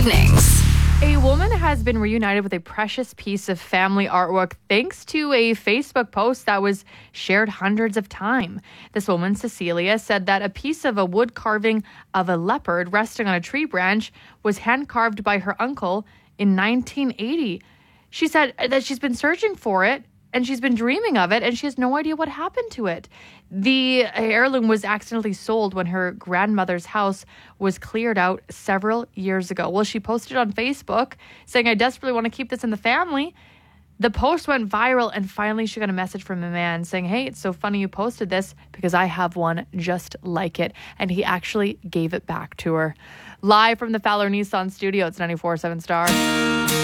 evenings. A woman has been reunited with a precious piece of family artwork thanks to a Facebook post that was shared hundreds of times. This woman, Cecilia, said that a piece of a wood carving of a leopard resting on a tree branch was hand carved by her uncle in 1980. She said that she's been searching for it and she's been dreaming of it and she has no idea what happened to it. The heirloom was accidentally sold when her grandmother's house was cleared out several years ago. Well, she posted on Facebook saying, "I desperately want to keep this in the family." The post went viral and finally she got a message from a man saying, "Hey, it's so funny you posted this because I have one just like it." And he actually gave it back to her. Live from the Fowler Nissan studio, it's 94.7 Star.